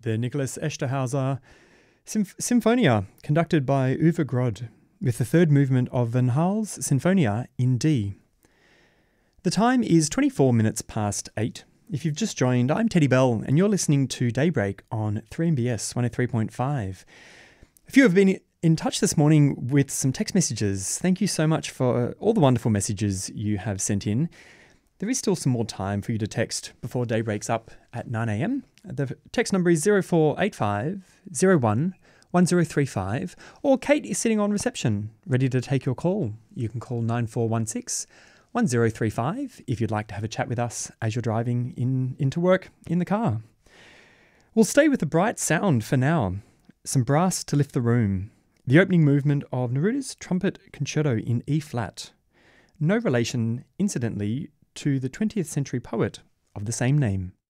the Nicholas Esterhauser Symphonia, conducted by Uwe Grod, with the third movement of Van Haal's Sinfonia in D. The time is 24 minutes past 8. If you've just joined, I'm Teddy Bell, and you're listening to Daybreak on 3MBS 103.5. A few have been in touch this morning with some text messages. Thank you so much for all the wonderful messages you have sent in. There is still some more time for you to text before day breaks up at 9 a.m. The text number is 0485 01 1035, or Kate is sitting on reception, ready to take your call. You can call 9416 1035 if you'd like to have a chat with us as you're driving into work in the car. We'll stay with the bright sound for now. Some brass to lift the room. The opening movement of Neruda's Trumpet Concerto in E-flat. No relation, incidentally, to the 20th century poet of the same name.